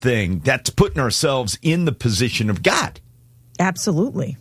thing. That's putting ourselves in the position of God. Absolutely.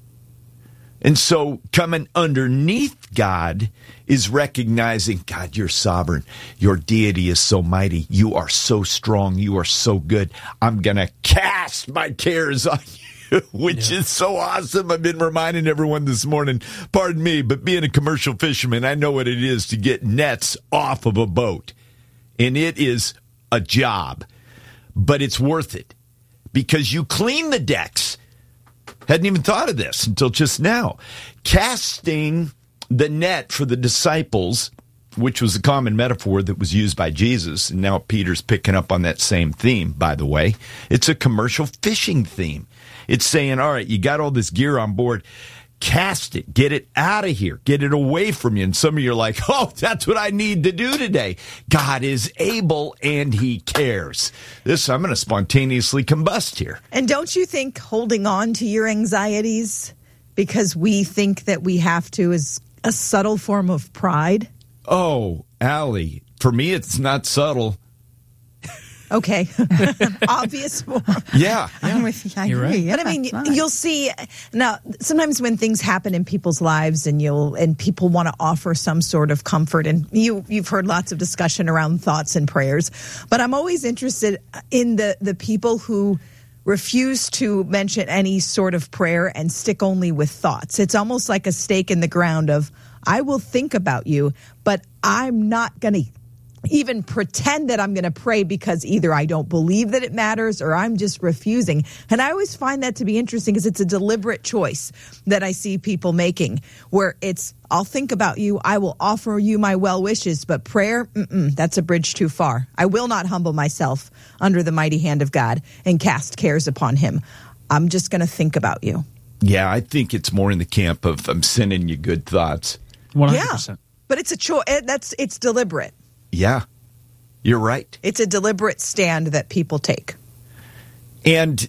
And so coming underneath God is recognizing, God, you're sovereign. Your deity is so mighty. You are so strong. You are so good. I'm going to cast my cares on you, which is so awesome. I've been reminding everyone this morning, pardon me, but being a commercial fisherman, I know what it is to get nets off of a boat. And it is a job, but it's worth it because you clean the decks. Hadn't even thought of this until just now. Casting the net for the disciples, which was a common metaphor that was used by Jesus, and now Peter's picking up on that same theme, by the way. It's a commercial fishing theme. It's saying, all right, you got all this gear on board. Cast it. Get it out of here. Get it away from you. And some of you are like, oh, that's what I need to do today. God is able and he cares. I'm going to spontaneously combust here. And don't you think holding on to your anxieties because we think that we have to is a subtle form of pride? Oh, Allie, for me, it's not subtle. Okay. Obvious form. Yeah. I'm with you. I agree. Right. Yeah, but I mean, you'll see now, sometimes when things happen in people's lives and people want to offer some sort of comfort, and you've heard lots of discussion around thoughts and prayers, but I'm always interested in the people who refuse to mention any sort of prayer and stick only with thoughts. It's almost like a stake in the ground of, I will think about you, but I'm not going to even pretend that I'm going to pray because either I don't believe that it matters or I'm just refusing. And I always find that to be interesting because it's a deliberate choice that I see people making where it's, I'll think about you, I will offer you my well wishes, but prayer, that's a bridge too far. I will not humble myself under the mighty hand of God and cast cares upon him. I'm just going to think about you. Yeah, I think it's more in the camp of I'm sending you good thoughts. 100%. Yeah, but it's a choice. It's deliberate. Yeah, you're right. It's a deliberate stand that people take. And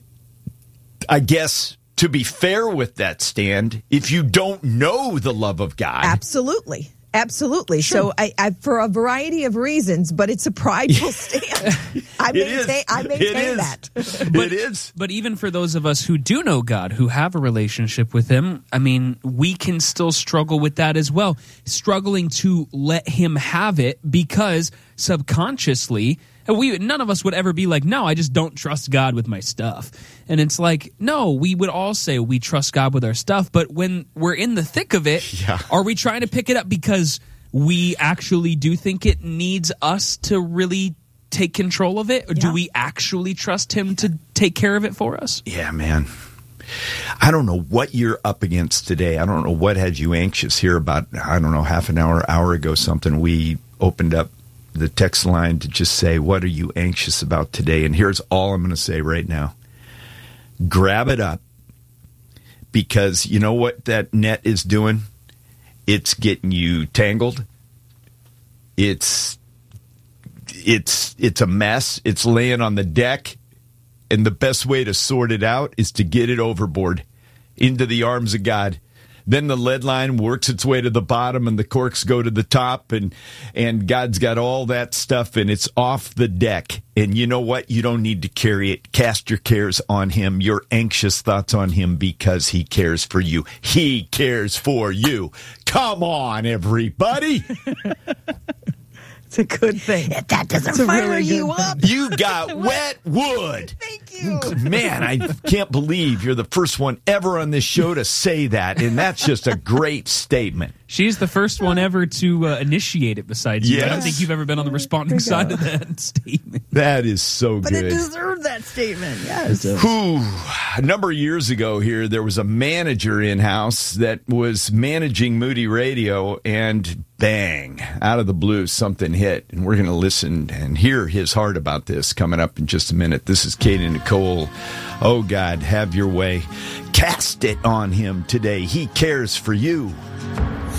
I guess to be fair with that stand, if you don't know the love of God. Absolutely. Absolutely. Sure. So I for a variety of reasons, but it's a prideful stand. I maintain that. It is. But even for those of us who do know God, who have a relationship with him, I mean, we can still struggle with that as well. Struggling to let him have it because subconsciously, none of us would ever be like, no, I just don't trust God with my stuff. And it's like, no, we would all say we trust God with our stuff. But when we're in the thick of it, Are we trying to pick it up because we actually do think it needs us to really take control of it? Or do we actually trust him to take care of it for us? Yeah, man. I don't know what you're up against today. I don't know what had you anxious here about, half an hour ago something. We opened up the text line to just say, what are you anxious about today? And here's all I'm going to say right now. Grab it up, because you know what that net is doing? It's getting you tangled. It's a mess. It's laying on the deck. And the best way to sort it out is to get it overboard into the arms of God. Then the lead line works its way to the bottom and the corks go to the top, and God's got all that stuff and it's off the deck. And you know what? You don't need to carry it. Cast your cares on him, your anxious thoughts on him, because he cares for you. He cares for you. Come on, everybody. It's a good thing. If that doesn't fire you up. You got wet wood. Thank you. Man, I can't believe you're the first one ever on this show to say that, and that's just a great statement. She's the first one ever to initiate it besides you. Yes. I don't think you've ever been on the responding side of that statement. That is so But good. it deserved that statement, yes. A number of years ago here, there was a manager in-house that was managing Moody Radio, and bang, out of the blue, something hit. And we're going to listen and hear his heart about this coming up in just a minute. This is Kate and Nicole. Oh, God, have your way. Cast it on him today. He cares for you.